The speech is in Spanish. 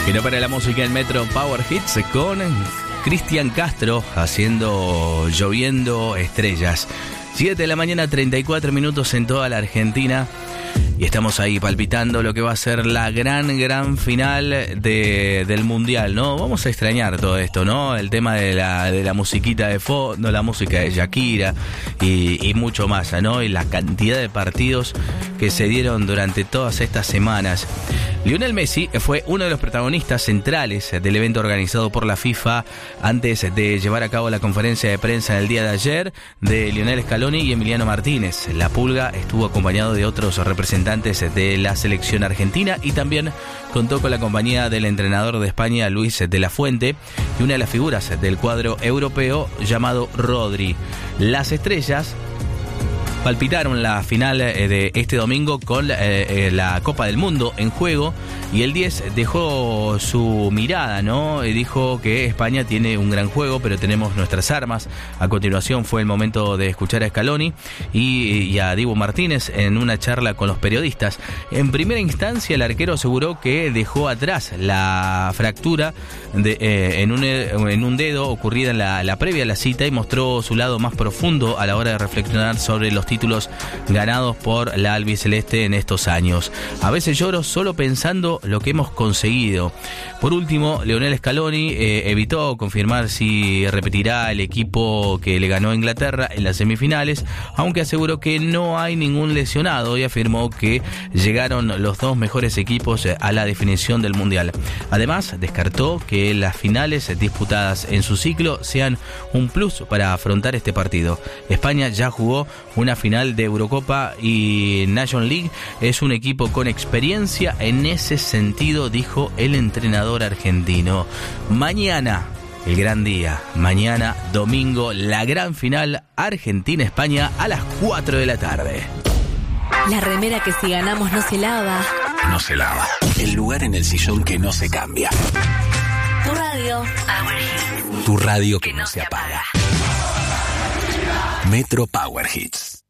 Que no para la música en Metro Power Hits con Cristian Castro haciendo Lloviendo Estrellas. 7 de la mañana, 34 minutos en toda la Argentina. Y estamos ahí palpitando lo que va a ser la gran final del Mundial, ¿no? Vamos a extrañar todo esto, ¿no? El tema de la musiquita de fondo, la música de Shakira y mucho más, ¿no? Y la cantidad de partidos que se dieron durante todas estas semanas. Lionel Messi fue uno de los protagonistas centrales del evento organizado por la FIFA antes de llevar a cabo la conferencia de prensa en el día de ayer de Lionel Scaloni y Emiliano Martínez. La Pulga estuvo acompañado de otros representantes de la selección argentina y también contó con la compañía del entrenador de España, Luis de la Fuente, y una de las figuras del cuadro europeo llamado Rodri. Las estrellas palpitaron la final de este domingo con la Copa del Mundo en juego y el 10 dejó su mirada, ¿no? Y dijo que España tiene un gran juego, pero tenemos nuestras armas. A continuación fue el momento de escuchar a Scaloni y a Dibu Martínez en una charla con los periodistas. En primera instancia el arquero aseguró que dejó atrás la fractura en un dedo ocurrida en la previa a la cita y mostró su lado más profundo a la hora de reflexionar sobre los títulos ganados por la albiceleste en estos años. A veces lloro solo pensando lo que hemos conseguido. Por último, Lionel Scaloni evitó confirmar si repetirá el equipo que le ganó a Inglaterra en las semifinales, aunque aseguró que no hay ningún lesionado y afirmó que llegaron los dos mejores equipos a la definición del Mundial. Además, descartó que las finales disputadas en su ciclo sean un plus para afrontar este partido. España ya jugó una final de Eurocopa y National League, es un equipo con experiencia en ese sentido, dijo el entrenador argentino. Mañana, el gran día, mañana domingo, la gran final Argentina-España a las 4 de la tarde. La remera que si ganamos no se lava. No se lava. El lugar en el sillón que no se cambia. Tu radio. Tu radio que no se apaga. Metro Power Hits.